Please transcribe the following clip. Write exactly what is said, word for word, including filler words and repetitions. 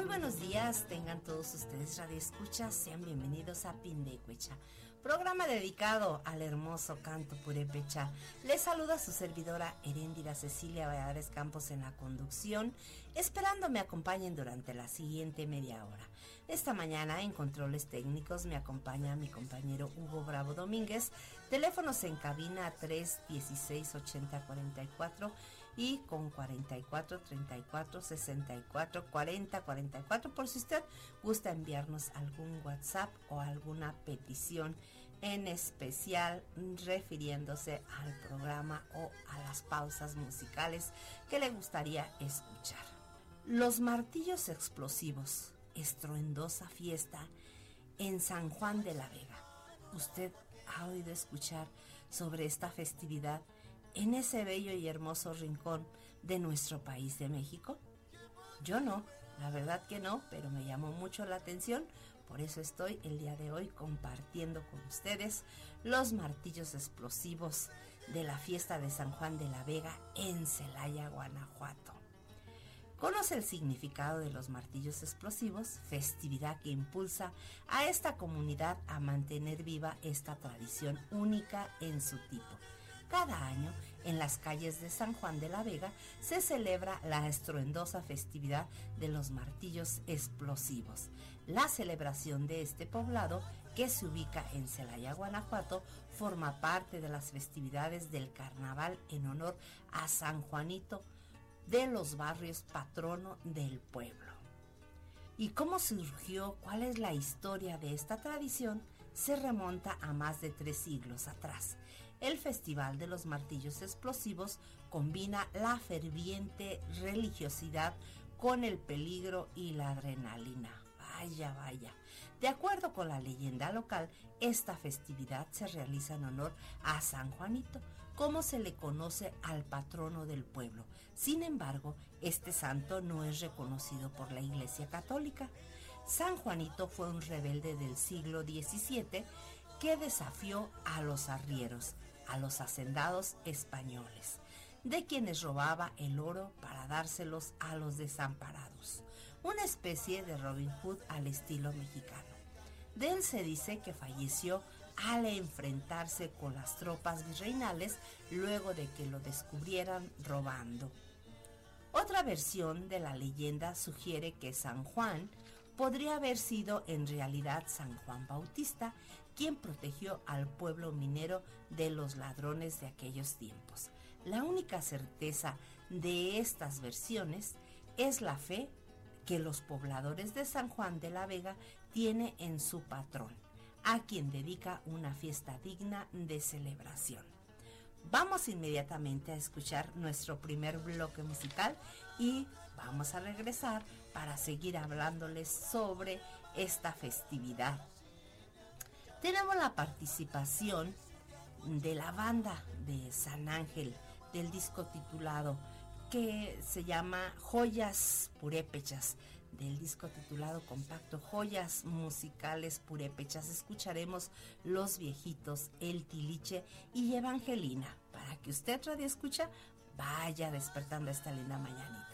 Muy buenos días, tengan todos ustedes radioescuchas, sean bienvenidos a Pindecuecha, programa dedicado al hermoso canto purépecha. Les saluda su servidora Heréndira Cecilia Valladares Campos en la conducción, esperando me acompañen durante la siguiente media hora. Esta mañana en controles técnicos me acompaña mi compañero Hugo Bravo Domínguez, teléfonos en cabina tres dieciséis ochenta cuarenta y cuatro y con cuarenta y cuatro treinta y cuatro sesenta y cuatro cuarenta cuarenta y cuatro por si usted gusta enviarnos algún WhatsApp o alguna petición en especial refiriéndose al programa o a las pausas musicales que le gustaría escuchar. Los martillos explosivos, estruendosa fiesta en San Juan de la Vega. ¿Usted ha oído escuchar sobre esta festividad en ese bello y hermoso rincón de nuestro país de México? Yo no, la verdad que no, pero me llamó mucho la atención, por eso estoy el día de hoy compartiendo con ustedes los martillos explosivos de la fiesta de San Juan de la Vega en Celaya, Guanajuato. Conoce el significado de los martillos explosivos, festividad que impulsa a esta comunidad a mantener viva esta tradición única en su tipo. Cada año, en las calles de San Juan de la Vega, se celebra la estruendosa festividad de los martillos explosivos. La celebración de este poblado, que se ubica en Celaya, Guanajuato, forma parte de las festividades del carnaval en honor a San Juanito de los barrios, patrono del pueblo. ¿Y cómo surgió? ¿Cuál es la historia de esta tradición? Se remonta a más de tres siglos atrás. El Festival de los Martillos Explosivos combina la ferviente religiosidad con el peligro y la adrenalina. Vaya, vaya. De acuerdo con la leyenda local, esta festividad se realiza en honor a San Juanito, como se le conoce al patrono del pueblo. Sin embargo, este santo no es reconocido por la Iglesia Católica. San Juanito fue un rebelde del siglo diecisiete que desafió a los arrieros, a los hacendados españoles, de quienes robaba el oro para dárselos a los desamparados, una especie de Robin Hood al estilo mexicano. De él se dice que falleció al enfrentarse con las tropas virreinales luego de que lo descubrieran robando. Otra versión de la leyenda sugiere que San Juan podría haber sido en realidad San Juan Bautista, quien protegió al pueblo minero de los ladrones de aquellos tiempos. La única certeza de estas versiones es la fe que los pobladores de San Juan de la Vega tienen en su patrón, a quien dedica una fiesta digna de celebración. Vamos inmediatamente a escuchar nuestro primer bloque musical y vamos a regresar para seguir hablándoles sobre esta festividad. Tenemos la participación de la banda de San Ángel del disco titulado que se llama Joyas Purépechas, del disco titulado compacto Joyas Musicales Purépechas. Escucharemos Los Viejitos, El Tiliche y Evangelina, para que usted, radio escucha, vaya despertando esta linda mañanita.